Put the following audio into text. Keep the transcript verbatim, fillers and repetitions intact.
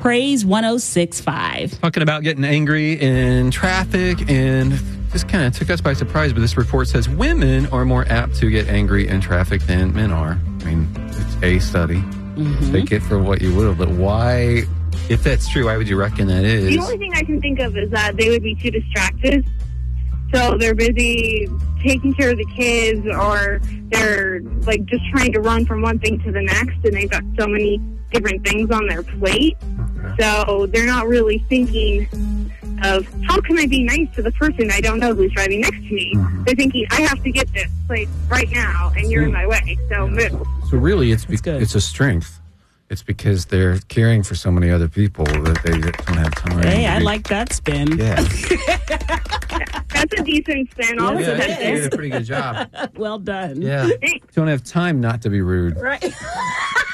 Praise one oh six point five. Talking about getting angry in traffic, and just kind of took us by surprise, but this report says women are more apt to get angry in traffic than men are. I mean, it's a study. Mm-hmm. Take it for what you will, but why, if that's true, why would you reckon that is? The only thing I can think of is that they would be too distracted. So they're busy taking care of the kids, or they're like just trying to run from one thing to the next, and they've got so many different things on their plate. Okay. So they're not really thinking of how can I be nice to the person I don't know who's driving next to me. Mm-hmm. They're thinking, I have to get this place right now, and you're in my way, so yeah. move. So really, it's be- it's a strength. It's because they're caring for so many other people that they don't have time. Hey, I be- like that spin. Yeah. That's a decent spin. All yeah, of you did a pretty good job. Well done. Yeah. Don't have time not to be rude. Right.